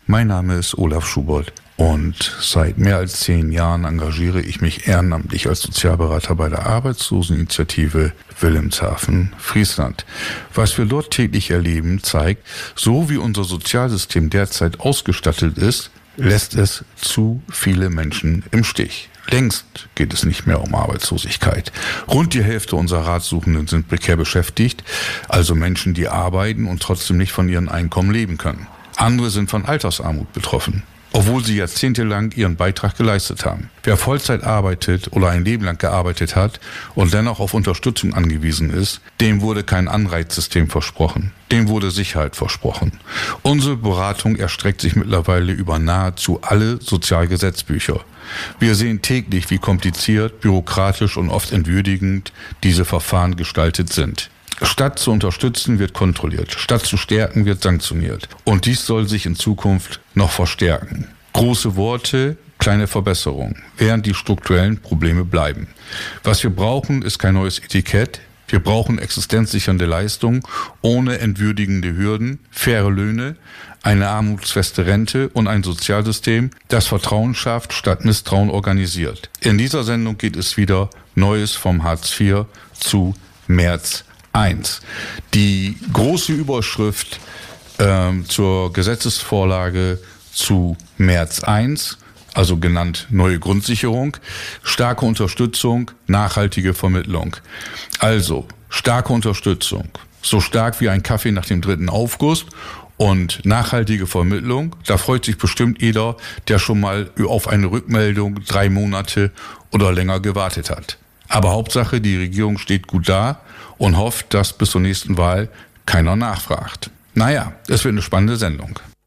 Mein Name ist Olaf Schubert und seit mehr als 10 Jahren engagiere ich mich ehrenamtlich als Sozialberater bei der Arbeitsloseninitiative Wilhelmshaven, Friesland. Was wir dort täglich erleben, zeigt, so wie unser Sozialsystem derzeit ausgestattet ist, lässt es zu viele Menschen im Stich. Längst geht es nicht mehr um Arbeitslosigkeit. Rund die Hälfte unserer Ratsuchenden sind prekär beschäftigt, also Menschen, die arbeiten und trotzdem nicht von ihren Einkommen leben können. Andere sind von Altersarmut betroffen, obwohl sie jahrzehntelang ihren Beitrag geleistet haben. Wer Vollzeit arbeitet oder ein Leben lang gearbeitet hat und dennoch auf Unterstützung angewiesen ist, dem wurde kein Anreizsystem versprochen. Dem wurde Sicherheit versprochen. Unsere Beratung erstreckt sich mittlerweile über nahezu alle Sozialgesetzbücher. Wir sehen täglich, wie kompliziert, bürokratisch und oft entwürdigend diese Verfahren gestaltet sind. Statt zu unterstützen, wird kontrolliert. Statt zu stärken, wird sanktioniert. Und dies soll sich in Zukunft noch verstärken. Große Worte, kleine Verbesserungen, während die strukturellen Probleme bleiben. Was wir brauchen, ist kein neues Etikett. Wir brauchen existenzsichernde Leistungen ohne entwürdigende Hürden, faire Löhne, eine armutsfeste Rente und ein Sozialsystem, das Vertrauen schafft, statt Misstrauen organisiert. In dieser Sendung geht es wieder Neues vom Hartz IV zu März I. Die große Überschrift zur Gesetzesvorlage zu März I, also genannt neue Grundsicherung, starke Unterstützung, nachhaltige Vermittlung. Also starke Unterstützung, so stark wie ein Kaffee nach dem 3. Aufguss und nachhaltige Vermittlung. Da freut sich bestimmt jeder, der schon mal auf eine Rückmeldung 3 Monate oder länger gewartet hat. Aber Hauptsache, die Regierung steht gut da und hofft, dass bis zur nächsten Wahl keiner nachfragt. Naja, es wird eine spannende Sendung.